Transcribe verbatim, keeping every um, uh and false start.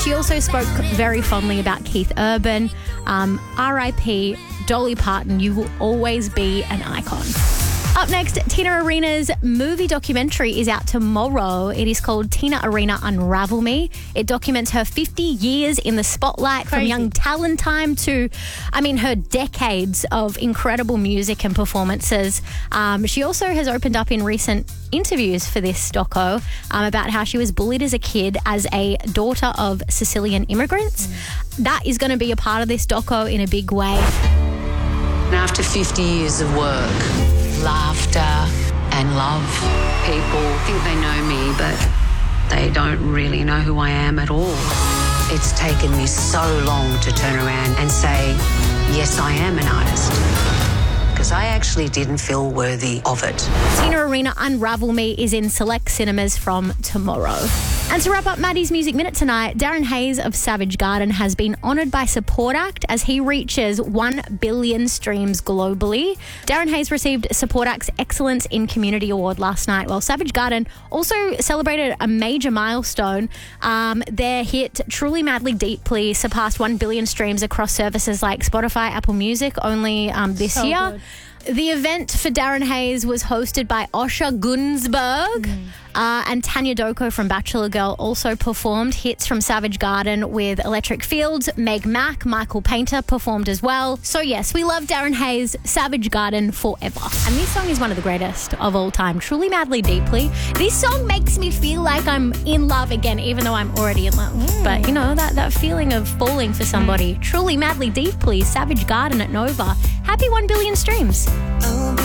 She also spoke very fondly about Keith Urban. Um, R I P Dolly Parton, you will always be an icon. Up next, Tina Arena's movie documentary is out tomorrow. It is called Tina Arena Unravel Me. It documents her fifty years in the spotlight, Crazy. from young talent time to, I mean, her decades of incredible music and performances. Um, she also has opened up in recent interviews for this doco um, about how she was bullied as a kid as a daughter of Sicilian immigrants. Mm. That is going to be a part of this doco in a big way. And after fifty years of work, laughter and love, people think they know me, but they don't really know who I am at all. It's taken me so long to turn around and say, yes, I am an artist, because I actually didn't feel worthy of it. Tina Arena Unravel Me is in select cinemas from tomorrow. And to wrap up Maddie's Music Minute tonight, Darren Hayes of Savage Garden has been honoured by Support Act as he reaches one billion streams globally. Darren Hayes received Support Act's Excellence in Community Award last night, while Savage Garden also celebrated a major milestone. Um, their hit Truly Madly Deeply surpassed one billion streams across services like Spotify, Apple Music only um, this So year. good. The event for Darren Hayes was hosted by Osher Gunsberg. Mm. Uh, and Tanya Doko from Bachelor Girl also performed hits from Savage Garden with Electric Fields. Meg Mac, Michael Painter performed as well. So yes, we love Darren Hayes, Savage Garden forever. And this song is one of the greatest of all time, Truly Madly Deeply. This song makes me feel like I'm in love again, even though I'm already in love. Mm. But, you know, that, that feeling of falling for somebody. Mm. Truly Madly Deeply, Savage Garden at Nova. Happy one billion streams.